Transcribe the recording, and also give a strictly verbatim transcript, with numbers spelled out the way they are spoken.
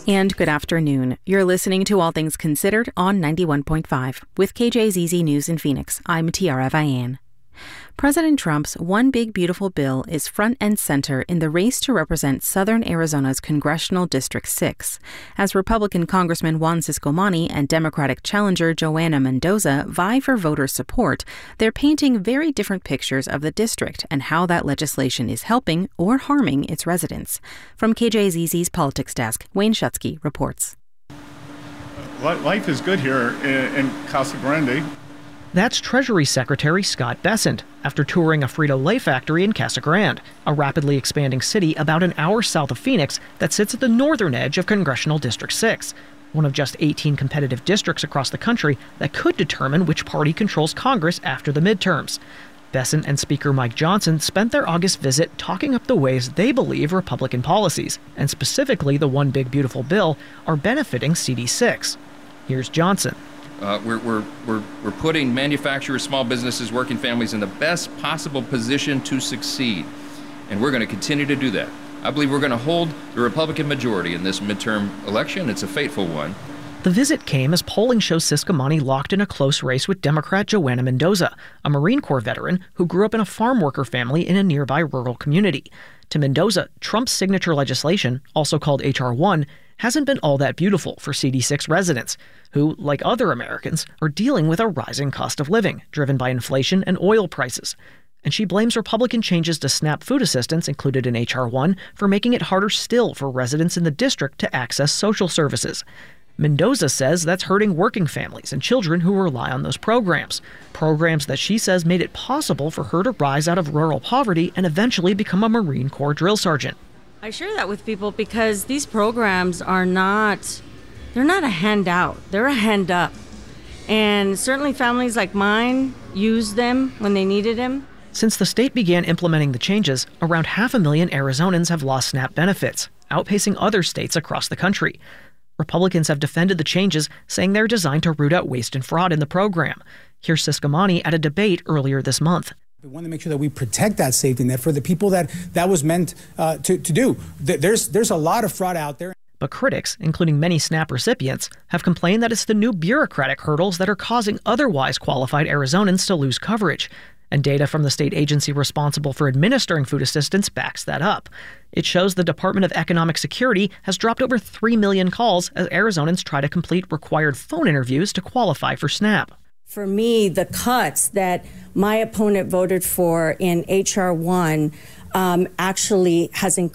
And good afternoon. You're listening to All Things Considered on ninety-one point five. With K J Z Z News in Phoenix, I'm Tiara Vian. President Trump's One Big Beautiful Bill is front and center in the race to represent Southern Arizona's Congressional District six. As Republican Congressman Juan Ciscomani and Democratic challenger Joanna Mendoza vie for voter support, they're painting very different pictures of the district and how that legislation is helping or harming its residents. From K J Z Z's Politics Desk, Wayne Shutsky reports. Life is good here in Casa Grande. That's Treasury Secretary Scott Bessent after touring a Frito-Lay factory in Casa Grande, a rapidly expanding city about an hour south of Phoenix that sits at the northern edge of Congressional District six, one of just eighteen competitive districts across the country that could determine which party controls Congress after the midterms. Bessent and Speaker Mike Johnson spent their August visit talking up the ways they believe Republican policies, and specifically the One Big Beautiful Bill, are benefiting C D six. Here's Johnson. Uh, we're, we're, we're, we're putting manufacturers, small businesses, working families in the best possible position to succeed. And we're going to continue to do that. I believe we're going to hold the Republican majority in this midterm election. It's a fateful one. The visit came as polling shows Ciscomani locked in a close race with Democrat Joanna Mendoza, a Marine Corps veteran who grew up in a farm worker family in a nearby rural community. To Mendoza, Trump's signature legislation, also called H R one, hasn't been all that beautiful for C D six residents, who, like other Americans, are dealing with a rising cost of living, driven by inflation and oil prices. And she blames Republican changes to SNAP food assistance included in H R one for making it harder still for residents in the district to access social services. Mendoza says that's hurting working families and children who rely on those programs. Programs that she says made it possible for her to rise out of rural poverty and eventually become a Marine Corps drill sergeant. I share that with people because these programs are not, they're not a handout, they're a hand up. And certainly families like mine used them when they needed them. Since the state began implementing the changes, around half a million Arizonans have lost SNAP benefits, outpacing other states across the country. Republicans have defended the changes, saying they're designed to root out waste and fraud in the program. Here's Ciscomani at a debate earlier this month. We want to make sure that we protect that safety net for the people that that was meant uh, to, to do. There's, there's a lot of fraud out there. But critics, including many SNAP recipients, have complained that it's the new bureaucratic hurdles that are causing otherwise qualified Arizonans to lose coverage. And data from the state agency responsible for administering food assistance backs that up. It shows the Department of Economic Security has dropped over three million calls as Arizonans try to complete required phone interviews to qualify for SNAP. For me, the cuts that my opponent voted for in H R one um, actually has increased